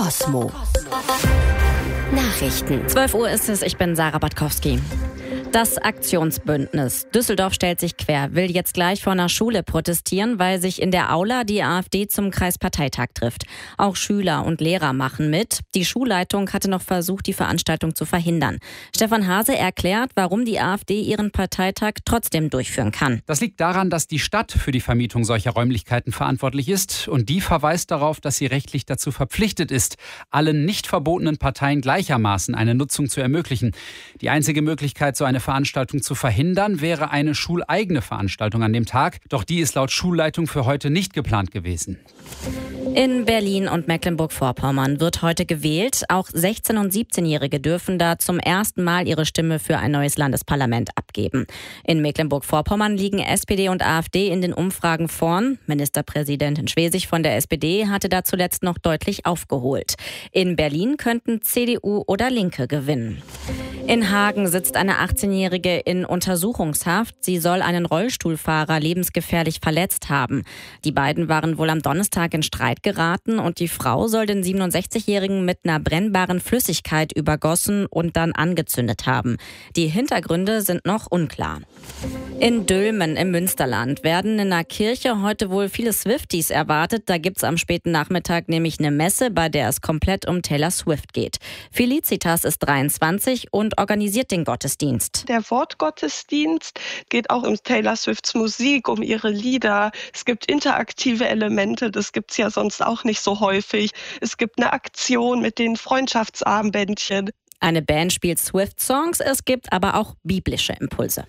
Cosmo. Nachrichten. 12 Uhr ist es, ich bin Sarah Batkowski. Das Aktionsbündnis Düsseldorf stellt sich quer, will jetzt gleich vor einer Schule protestieren, weil sich in der Aula die AfD zum Kreisparteitag trifft. Auch Schüler und Lehrer machen mit. Die Schulleitung hatte noch versucht, die Veranstaltung zu verhindern. Stefan Hase erklärt, warum die AfD ihren Parteitag trotzdem durchführen kann. Das liegt daran, dass die Stadt für die Vermietung solcher Räumlichkeiten verantwortlich ist. Und die verweist darauf, dass sie rechtlich dazu verpflichtet ist, allen nicht verbotenen Parteien gleichermaßen eine Nutzung zu ermöglichen. Die einzige Möglichkeit, so eine Veranstaltung zu verhindern, wäre eine schuleigene Veranstaltung an dem Tag. Doch die ist laut Schulleitung für heute nicht geplant gewesen. In Berlin und Mecklenburg-Vorpommern wird heute gewählt. Auch 16- und 17-Jährige dürfen da zum ersten Mal ihre Stimme für ein neues Landesparlament abgeben. In Mecklenburg-Vorpommern liegen SPD und AfD in den Umfragen vorn. Ministerpräsidentin Schwesig von der SPD hatte da zuletzt noch deutlich aufgeholt. In Berlin könnten CDU oder Linke gewinnen. In Hagen sitzt eine 18-Jährige in Untersuchungshaft. Sie soll einen Rollstuhlfahrer lebensgefährlich verletzt haben. Die beiden waren wohl am Donnerstag in Streit geraten und die Frau soll den 67-Jährigen mit einer brennbaren Flüssigkeit übergossen und dann angezündet haben. Die Hintergründe sind noch unklar. In Dülmen im Münsterland werden in einer Kirche heute wohl viele Swifties erwartet. Da gibt's am späten Nachmittag nämlich eine Messe, bei der es komplett um Taylor Swift geht. Felicitas ist 23 und organisiert den Gottesdienst. Der Wortgottesdienst geht auch um Taylor Swifts Musik, um ihre Lieder. Es gibt interaktive Elemente, das gibt's ja sonst auch nicht so häufig. Es gibt eine Aktion mit den Freundschaftsarmbändchen. Eine Band spielt Swift-Songs, es gibt aber auch biblische Impulse.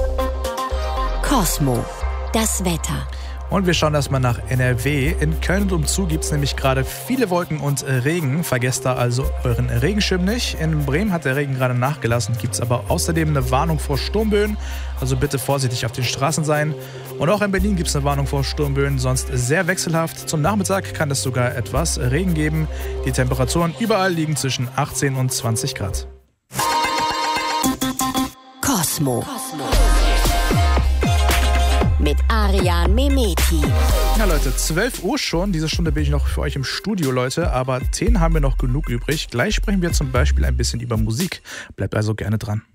Cosmo. Das Wetter. Und wir schauen erstmal nach NRW. In Köln und umzu gibt es nämlich gerade viele Wolken und Regen. Vergesst da also euren Regenschirm nicht. In Bremen hat der Regen gerade nachgelassen. Gibt es aber außerdem eine Warnung vor Sturmböen. Also bitte vorsichtig auf den Straßen sein. Und auch in Berlin gibt es eine Warnung vor Sturmböen. Sonst sehr wechselhaft. Zum Nachmittag kann es sogar etwas Regen geben. Die Temperaturen überall liegen zwischen 18 und 20 Grad. Cosmo. Mit Arian Memeti. Ja Leute, 12 Uhr schon. Diese Stunde bin ich noch für euch im Studio, Leute. Aber Themen haben wir noch genug übrig. Gleich sprechen wir zum Beispiel ein bisschen über Musik. Bleibt also gerne dran.